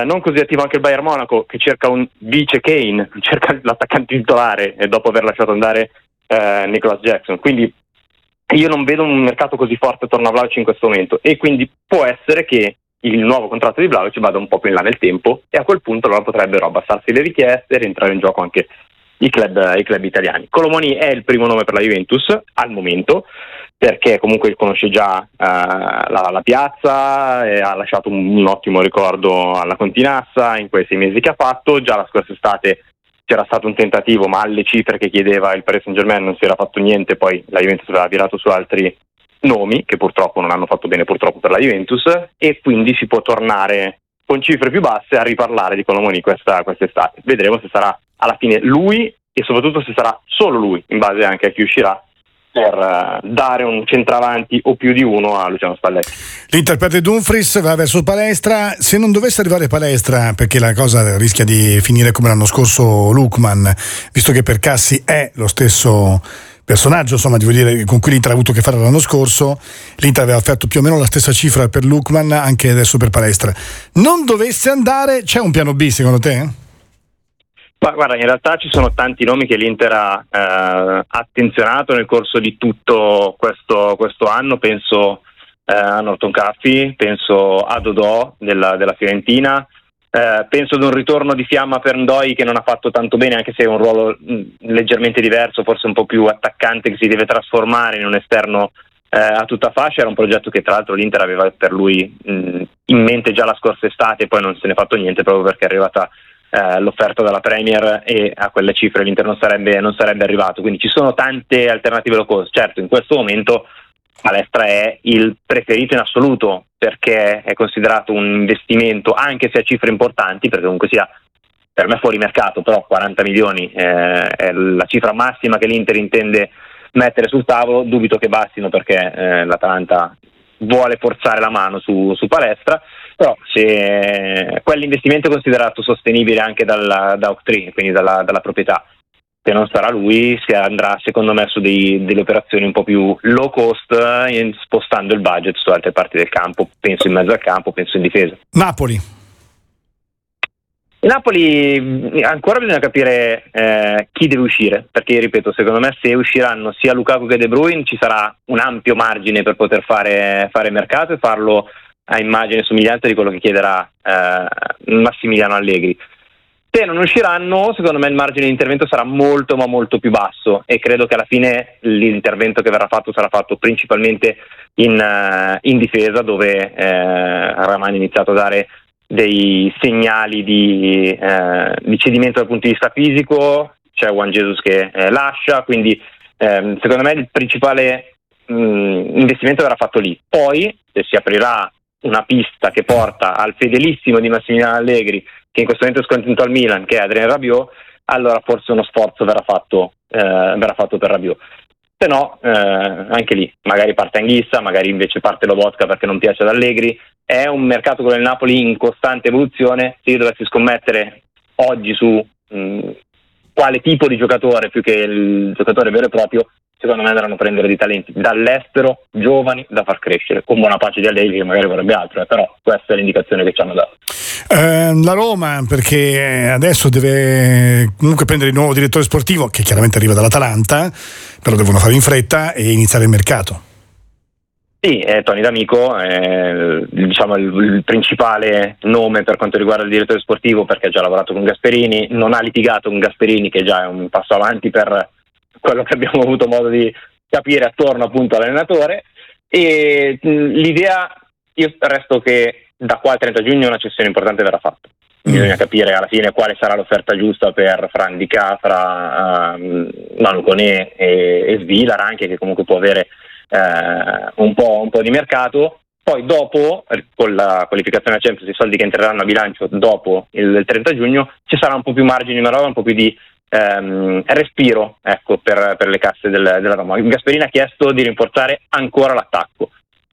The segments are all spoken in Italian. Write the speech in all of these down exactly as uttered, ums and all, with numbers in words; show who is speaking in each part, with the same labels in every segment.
Speaker 1: eh, non così attivo anche il Bayern Monaco, che cerca un vice Kane, cerca l'attaccante titolare e dopo aver lasciato andare eh, Nicholas Jackson. Quindi io non vedo un mercato così forte attorno a Vlahovic in questo momento, e quindi può essere che il nuovo contratto di Vlahovic vada un po' più in là nel tempo, e a quel punto allora potrebbero abbassarsi le richieste e rientrare in gioco anche i club, i club italiani. Colomoni è il primo nome per la Juventus al momento, perché comunque conosce già uh, la, la piazza e ha lasciato un, un ottimo ricordo alla Continassa in quei sei mesi che ha fatto. Già la scorsa estate c'era stato un tentativo, ma alle cifre che chiedeva il Paris Saint-Germain non si era fatto niente. Poi la Juventus aveva virato su altri nomi che purtroppo non hanno fatto bene purtroppo per la Juventus, e quindi si può tornare con cifre più basse a riparlare di Colomoni questa quest'estate. Vedremo se sarà alla fine lui, e soprattutto se sarà solo lui, in base anche a chi uscirà, per uh, dare un centravanti o più di uno a Luciano Spalletti.
Speaker 2: L'Inter perde Dumfries, va verso Palestra. Se non dovesse arrivare Palestra, perché la cosa rischia di finire come l'anno scorso Lookman, visto che per Cassi è lo stesso personaggio, insomma, devo dire, con cui l'Inter ha avuto a che fare l'anno scorso, l'Inter aveva offerto più o meno la stessa cifra per Lookman, anche adesso per Palestra. Non dovesse andare, c'è un piano B secondo te?
Speaker 1: Ma guarda, in realtà ci sono tanti nomi che l'Inter ha eh, attenzionato nel corso di tutto questo, questo anno. Penso eh, a Norton Caffi, penso a Dodò della, della Fiorentina, eh, penso ad un ritorno di fiamma per Ndoi, che non ha fatto tanto bene, anche se è un ruolo mh, leggermente diverso, forse un po' più attaccante, che si deve trasformare in un esterno eh, a tutta fascia. Era un progetto che tra l'altro l'Inter aveva per lui mh, in mente già la scorsa estate, e poi non se ne è fatto niente proprio perché è arrivata Uh, l'offerta dalla Premier, e a quelle cifre l'Inter non sarebbe, non sarebbe arrivato. Quindi ci sono tante alternative low cost. Certo, in questo momento Palestra è il preferito in assoluto, perché è considerato un investimento, anche se a cifre importanti, perché comunque sia per me fuori mercato, però quaranta milioni eh, è la cifra massima che l'Inter intende mettere sul tavolo. Dubito che bastino, perché eh, l'Atalanta vuole forzare la mano su, su Palestra, però se quell'investimento è considerato sostenibile anche dalla, da Octree, quindi dalla, dalla proprietà. Se non sarà lui, si andrà secondo me su dei, delle operazioni un po' più low cost, eh, spostando il budget su altre parti del campo. Penso in mezzo al campo, penso in difesa.
Speaker 2: Napoli.
Speaker 1: Il Napoli ancora bisogna capire eh, chi deve uscire, perché ripeto, secondo me se usciranno sia Lukaku che De Bruyne ci sarà un ampio margine per poter fare, fare mercato e farlo a immagine somigliante di quello che chiederà eh, Massimiliano Allegri. Se non usciranno, secondo me il margine di intervento sarà molto ma molto più basso, e credo che alla fine l'intervento che verrà fatto sarà fatto principalmente in, uh, in difesa, dove eh, Ramani ha iniziato a dare dei segnali di, eh, di cedimento dal punto di vista fisico. C'è Juan Jesus che eh, lascia, quindi eh, secondo me il principale mh, investimento verrà fatto lì. Poi se si aprirà una pista che porta al fedelissimo di Massimiliano Allegri, che in questo momento è scontento al Milan, che è Adrien Rabiot, allora forse uno sforzo verrà fatto, eh, verrà fatto per Rabiot. Se no, eh, anche lì magari parte Anghissa, magari invece parte Lobotka perché non piace ad Allegri. È un mercato quello del Napoli in costante evoluzione. Se io dovessi scommettere oggi su mh, quale tipo di giocatore più che il giocatore vero e proprio, secondo me andranno a prendere dei talenti dall'estero, giovani, da far crescere, con buona pace di Allegri che magari vorrebbe altro, eh, però questa è l'indicazione che ci hanno dato.
Speaker 2: Eh, la Roma, perché adesso deve comunque prendere il nuovo direttore sportivo, che chiaramente arriva dall'Atalanta, però devono fare in fretta e iniziare il mercato.
Speaker 1: Sì, è Tony D'Amico, è, diciamo il, il principale nome per quanto riguarda il direttore sportivo, perché ha già lavorato con Gasperini, non ha litigato con Gasperini, che già è un passo avanti per quello che abbiamo avuto modo di capire attorno appunto all'allenatore. E mh, l'idea, io resto che da qua al trenta giugno una cessione importante verrà fatta. Bisogna capire alla fine quale sarà l'offerta giusta per Fran Di Ca, fra um, Manu Koné e, e Svilar, anche, che comunque può avere uh, un po', un po' di mercato. Poi dopo, con la qualificazione a Champions, i soldi che entreranno a bilancio dopo il, il trenta giugno, ci sarà un po' più margine di manovra, un po' più di um, respiro, ecco, per, per le casse del, della Roma. Gasperini ha chiesto di rinforzare ancora l'attacco.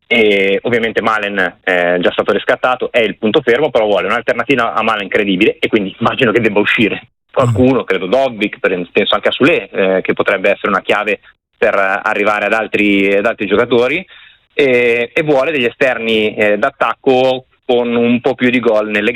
Speaker 1: E ovviamente Malen è già stato riscattato, è il punto fermo, però vuole un'alternativa a Malen credibile, e quindi immagino che debba uscire qualcuno, credo Dobbik, penso anche a Soulé, eh, che potrebbe essere una chiave per arrivare ad altri, ad altri giocatori, e, e vuole degli esterni eh, d'attacco con un po' più di gol nelle